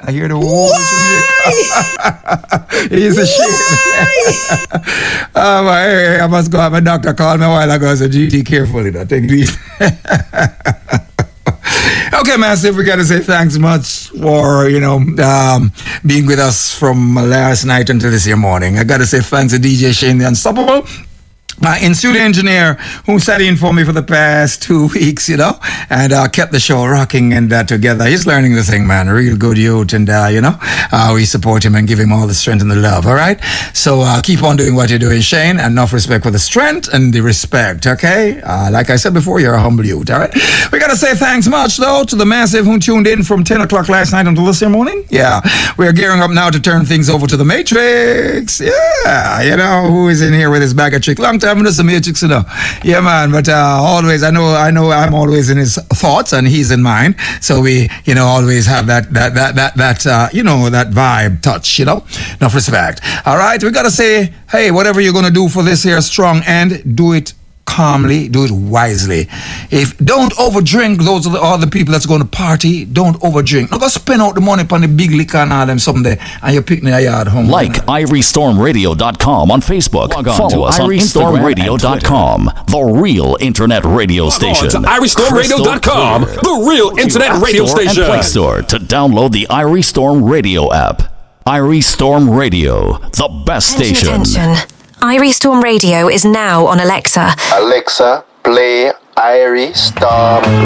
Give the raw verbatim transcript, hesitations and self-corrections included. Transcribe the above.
I hear the whole Jamaica. He's a shit. um, I, I must go have my doctor called me a while ago. I said, G T, carefully, don't take these. Okay, Massive, we got to say thanks much for, you know, um, being with us from last night until this year morning. I got to say thanks to D J Shane, the Unstoppable. My in-studio engineer who sat in for me for the past two weeks, you know, and uh, kept the show rocking and uh, together. He's learning the thing, man. Real good youth. And, uh, you know, uh, we support him and give him all the strength and the love, all right? So uh, keep on doing what you're doing, Shane, and enough respect for the strength and the respect, okay? Uh, like I said before, you're a humble youth, all right? We got to say thanks much, though, to the Massive who tuned in from ten o'clock last night until this morning. Yeah, we're gearing up now to turn things over to the Matrix. Yeah, you know, who is in here with his bag of tricks? Long time. I'm just a Matrix, you know. Yeah, man. But uh, always, I know, I know, I'm always in his thoughts and he's in mine. So we, you know, always have that, that, that, that, that, uh, you know, that vibe touch, you know. Enough respect. All right, we gotta say, hey, whatever you're gonna do for this here strong end, do it calmly, do it wisely. If don't overdrink, those are the other people that's going to party. Don't overdrink. Not go spend out the money upon the big liquor and all them someday, and you're picking your yard home. Like irie storm radio dot com on Facebook. Log on Follow us on irie storm radio dot com, the real internet radio station. Log on to irie storm radio dot com, the real internet radio station. And Play Store to download the Irie Storm Radio app. Irie Storm Radio, the best attention, station. Attention. Irie Storm Radio is now on Alexa. Alexa, play Irie Storm